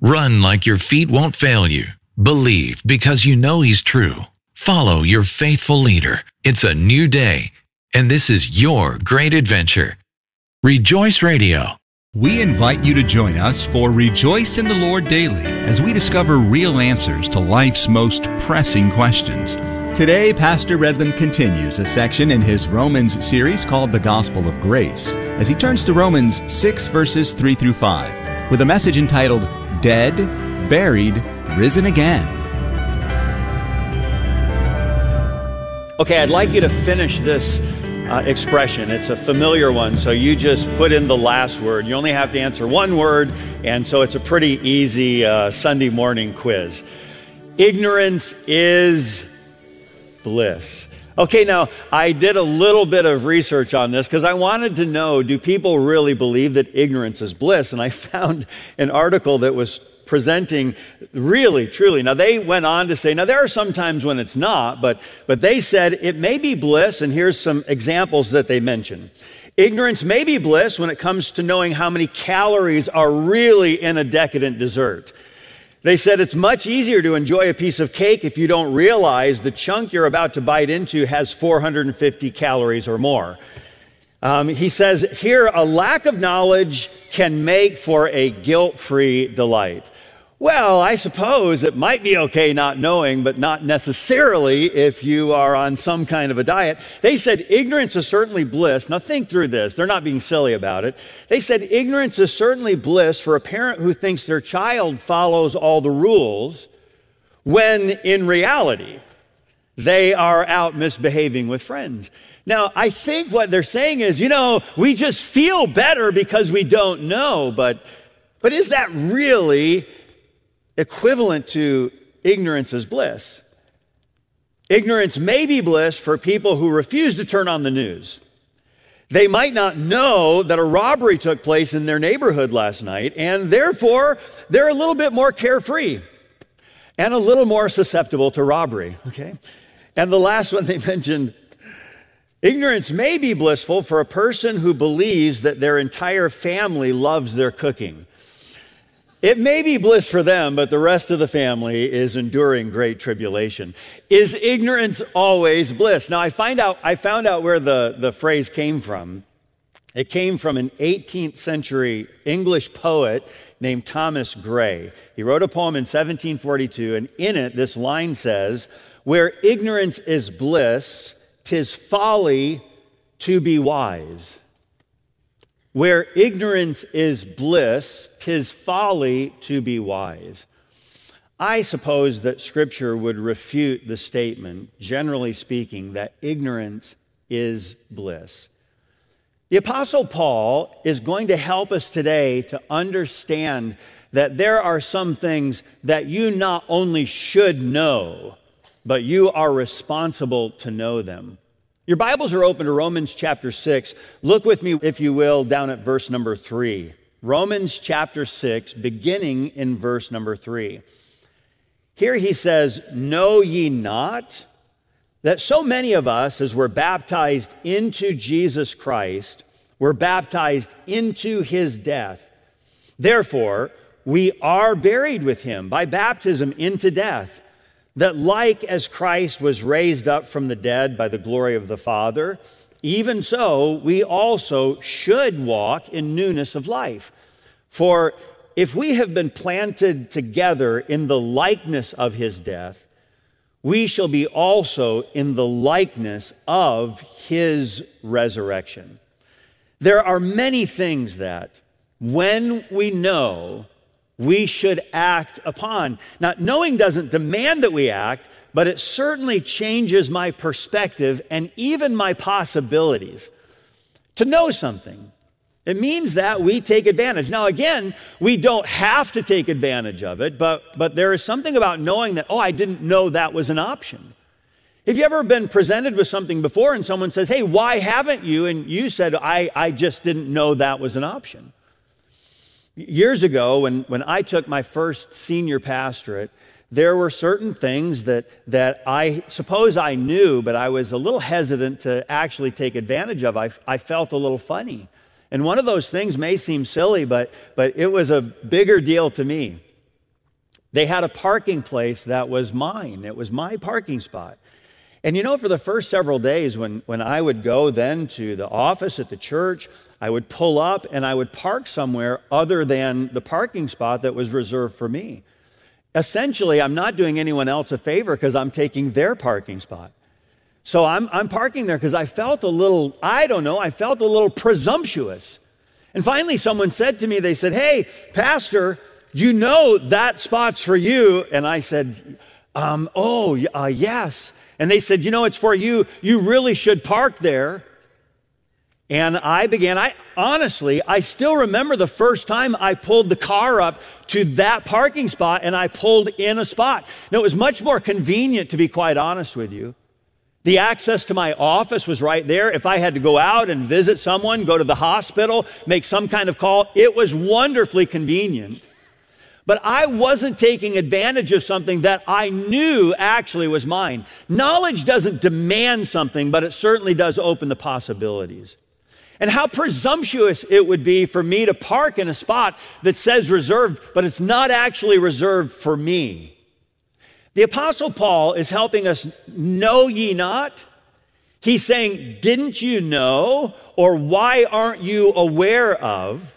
Run like your feet won't fail you. Believe because you know He's true. Follow your faithful leader. It's a new day, and this is your great adventure. Rejoice Radio. We invite you to join us for Rejoice in the Lord Daily as we discover real answers to life's most pressing questions. Today, Pastor Redland continues a section in his Romans series called The Gospel of Grace as he turns to Romans 6 verses 3 through 5 with a message entitled, Dead, Buried, Risen Again. Okay, I'd like you to finish this expression. It's a familiar one, so you just put in the last word. You only have to answer one word, and so it's a pretty easy Sunday morning quiz. Ignorance is bliss. Okay, now, I did a little bit of research on this because I wanted to know, do people really believe that ignorance is bliss? And I found an article that was presenting really, truly. Now, they went on to say, now, there are some times when it's not, but they said it may be bliss, and here's some examples that they mentioned. Ignorance may be bliss when it comes to knowing how many calories are really in a decadent dessert. They said it's much easier to enjoy a piece of cake if you don't realize the chunk you're about to bite into has 450 calories or more. He says, here, a lack of knowledge can make for a guilt-free delight. Well, I suppose it might be okay not knowing, but not necessarily if you are on some kind of a diet. They said ignorance is certainly bliss. Now think through this. They're not being silly about it. They said ignorance is certainly bliss for a parent who thinks their child follows all the rules when in reality they are out misbehaving with friends. Now, I think what they're saying is, we just feel better because we don't know, but is that really equivalent to ignorance is bliss? Ignorance may be bliss for people who refuse to turn on the news. They might not know that a robbery took place in their neighborhood last night, and therefore they're a little bit more carefree and a little more susceptible to robbery, okay? And the last one they mentioned, ignorance may be blissful for a person who believes that their entire family loves their cooking. It may be bliss for them, but the rest of the family is enduring great tribulation. Is ignorance always bliss? Now, I found out where the phrase came from. It came from an 18th century English poet named Thomas Gray. He wrote a poem in 1742, and in it, this line says, where ignorance is bliss, 'tis folly to be wise. Where ignorance is bliss, 'tis folly to be wise. I suppose that Scripture would refute the statement, generally speaking, that ignorance is bliss. The Apostle Paul is going to help us today to understand that there are some things that you not only should know, but you are responsible to know them. Your Bibles are open to Romans chapter 6. Look with me, if you will, down at verse number 3. Romans chapter 6, beginning in verse number 3. Here he says, know ye not that so many of us, as we're baptized into Jesus Christ, were baptized into his death. Therefore, we are buried with him by baptism into death, that like as Christ was raised up from the dead by the glory of the Father, even so we also should walk in newness of life. For if we have been planted together in the likeness of his death, we shall be also in the likeness of his resurrection. There are many things that, when we know, we should act upon. Now, knowing doesn't demand that we act, but it certainly changes my perspective and even my possibilities. To know something, it means that we take advantage. Now, again, we don't have to take advantage of it, but there is something about knowing that, I didn't know that was an option. Have you ever been presented with something before and someone says, hey, why haven't you? And you said, I just didn't know that was an option. Years ago, when I took my first senior pastorate, there were certain things that I suppose I knew, but I was a little hesitant to actually take advantage of. I felt a little funny. And one of those things may seem silly, but it was a bigger deal to me. They had a parking place that was mine. It was my parking spot. And for the first several days when I would go then to the office at the church, I would pull up and I would park somewhere other than the parking spot that was reserved for me. Essentially, I'm not doing anyone else a favor because I'm taking their parking spot. So I'm parking there because I felt a little presumptuous. And finally, someone said to me, they said, "Hey, Pastor, that spot's for you." And I said, yes. And they said, "It's for you. You really should park there." And I still remember the first time I pulled the car up to that parking spot and I pulled in a spot. Now, it was much more convenient, to be quite honest with you. The access to my office was right there. If I had to go out and visit someone, go to the hospital, make some kind of call, it was wonderfully convenient. But I wasn't taking advantage of something that I knew actually was mine. Knowledge doesn't demand something, but it certainly does open the possibilities. And how presumptuous it would be for me to park in a spot that says reserved, but it's not actually reserved for me. The Apostle Paul is helping us, know ye not? He's saying, didn't you know? Or why aren't you aware of?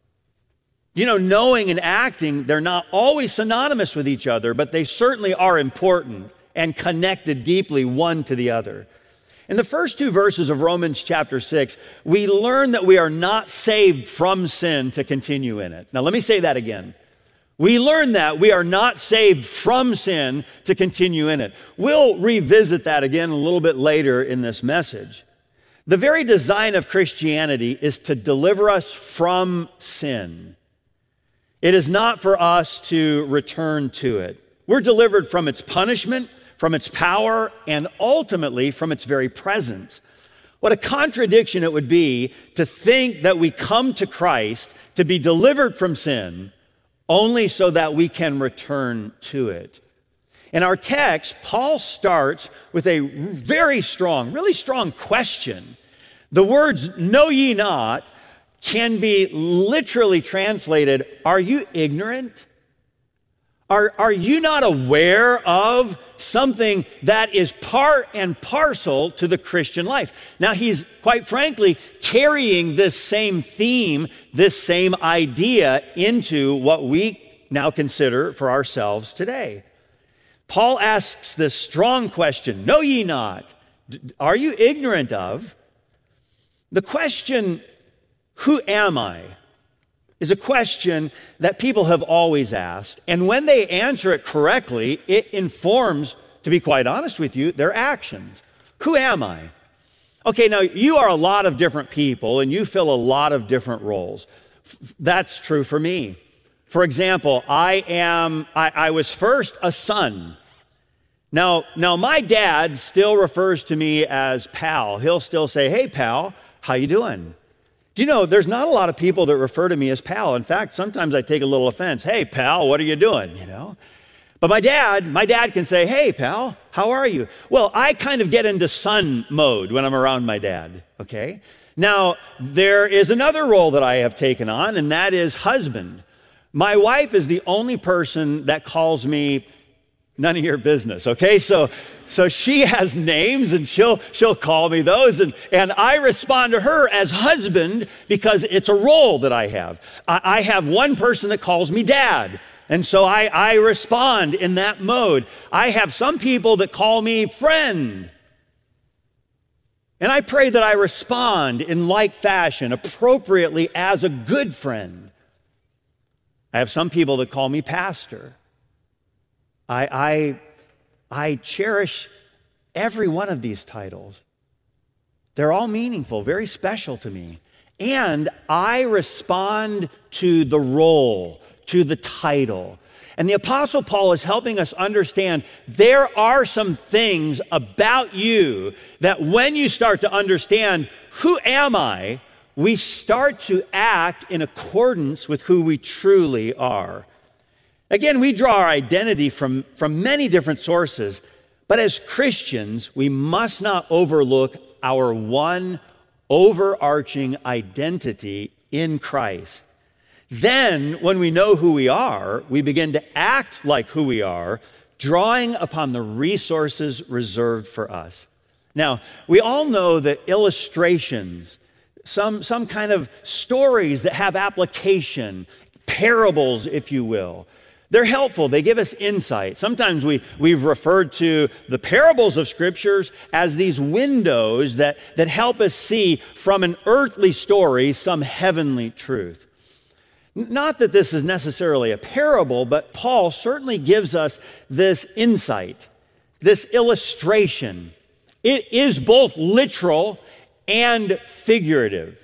Knowing and acting, they're not always synonymous with each other, but they certainly are important and connected deeply one to the other. In the first two verses of Romans chapter 6, we learn that we are not saved from sin to continue in it. Now, let me say that again. We learn that we are not saved from sin to continue in it. We'll revisit that again a little bit later in this message. The very design of Christianity is to deliver us from sin. It is not for us to return to it. We're delivered from its punishment, from its power, and ultimately from its very presence. What a contradiction it would be to think that we come to Christ to be delivered from sin only so that we can return to it. In our text, Paul starts with a very strong, really strong question. The words, "know ye not," can be literally translated, "Are you ignorant? Are you not aware of something that is part and parcel to the Christian life?" Now, he's quite frankly carrying this same theme, this same idea into what we now consider for ourselves today. Paul asks this strong question, "Know ye not? Are you ignorant of?" The question, "Who am I?" is a question that people have always asked. And when they answer it correctly, it informs, to be quite honest with you, their actions. Who am I? Okay, now you are a lot of different people and you fill a lot of different roles. That's true for me. For example, I was first a son. Now my dad still refers to me as pal. He'll still say, "Hey pal, how you doing?" Do you know, there's not a lot of people that refer to me as pal. In fact, sometimes I take a little offense. "Hey, pal, what are you doing?" But my dad can say, "Hey, pal, how are you?" Well, I kind of get into son mode when I'm around my dad, okay? Now, there is another role that I have taken on, and that is husband. My wife is the only person that calls me none of your business, okay? So she has names and she'll call me those and I respond to her as husband because it's a role that I have. I have one person that calls me dad. And so I respond in that mode. I have some people that call me friend. And I pray that I respond in like fashion, appropriately as a good friend. I have some people that call me pastor. I cherish every one of these titles. They're all meaningful, very special to me. And I respond to the role, to the title. And the Apostle Paul is helping us understand there are some things about you that when you start to understand, who am I, we start to act in accordance with who we truly are. Again, we draw our identity from many different sources, but as Christians, we must not overlook our one overarching identity in Christ. Then, when we know who we are, we begin to act like who we are, drawing upon the resources reserved for us. Now, we all know that illustrations, some kind of stories that have application, parables, if you will, they're helpful. They give us insight. Sometimes we've referred to the parables of scriptures as these windows that help us see from an earthly story some heavenly truth. Not that this is necessarily a parable, but Paul certainly gives us this insight, this illustration. It is both literal and figurative.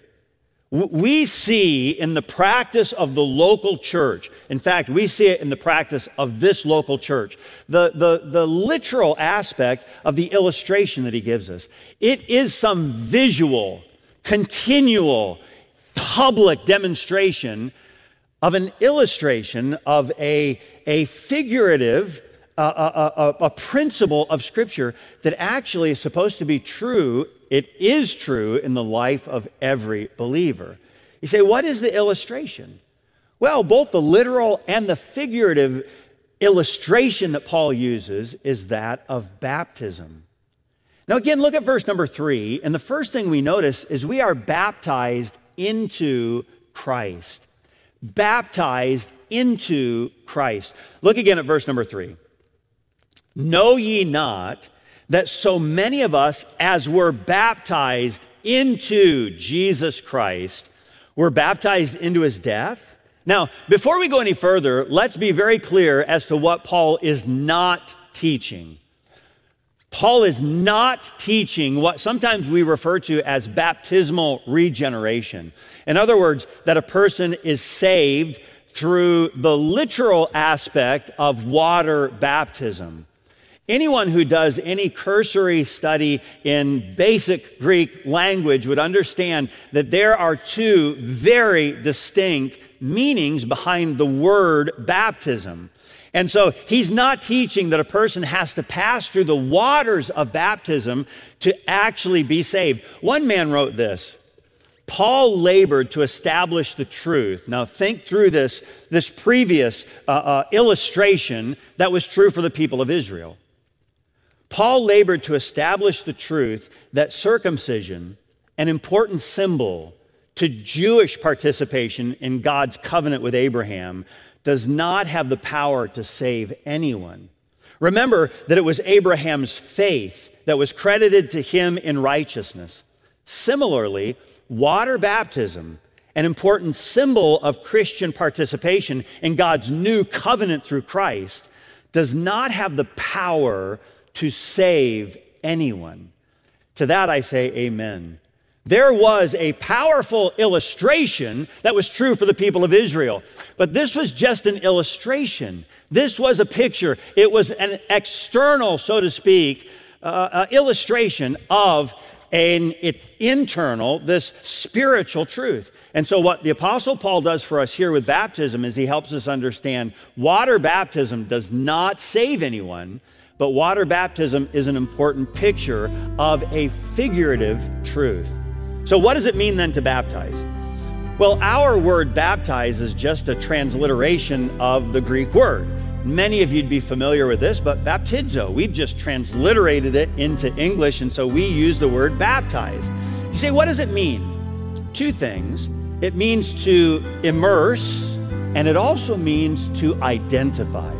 We see in the practice of the local church, in fact, we see it in the practice of this local church, the literal aspect of the illustration that he gives us. It is some visual, continual, public demonstration of an illustration of a figurative a principle of Scripture that actually is supposed to be true. It is true in the life of every believer. You say, what is the illustration? Well, both the literal and the figurative illustration that Paul uses is that of baptism. Now again, look at verse number 3, and the first thing we notice is we are baptized into Christ. Baptized into Christ. Look again at verse number 3. Know ye not that so many of us, as were baptized into Jesus Christ, were baptized into his death? Now, before we go any further, let's be very clear as to what Paul is not teaching. Paul is not teaching what sometimes we refer to as baptismal regeneration. In other words, that a person is saved through the literal aspect of water baptism. Anyone who does any cursory study in basic Greek language would understand that there are two very distinct meanings behind the word baptism. And so he's not teaching that a person has to pass through the waters of baptism to actually be saved. One man wrote this: Paul labored to establish the truth. Now think through this previous illustration that was true for the people of Israel. Paul labored to establish the truth that circumcision, an important symbol to Jewish participation in God's covenant with Abraham, does not have the power to save anyone. Remember that it was Abraham's faith that was credited to him in righteousness. Similarly, water baptism, an important symbol of Christian participation in God's new covenant through Christ, does not have the power to save anyone. To that I say amen. There was a powerful illustration that was true for the people of Israel, but this was just an illustration. This was a picture. It was an external, so to speak, illustration of an internal, this spiritual truth. And so what the Apostle Paul does for us here with baptism is he helps us understand water baptism does not save anyone, but water baptism is an important picture of a figurative truth. So what does it mean then to baptize? Well, our word baptize is just a transliteration of the Greek word. Many of you'd be familiar with this, but baptizo, we've just transliterated it into English, and so we use the word baptize. You say, what does it mean? Two things. It means to immerse, and it also means to identify.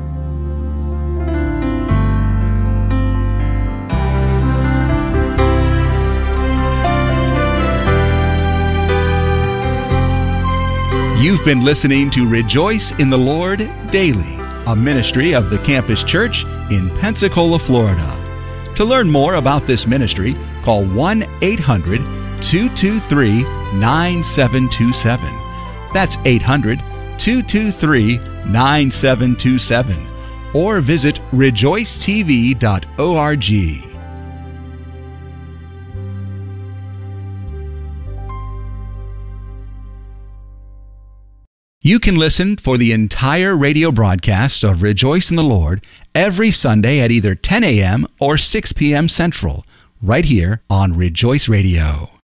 You've been listening to Rejoice in the Lord Daily, a ministry of the Campus Church in Pensacola, Florida. To learn more about this ministry, call 1-800-223-9727. That's 800-223-9727. Or visit rejoicetv.org. You can listen for the entire radio broadcast of Rejoice in the Lord every Sunday at either 10 a.m. or 6 p.m. Central, right here on Rejoice Radio.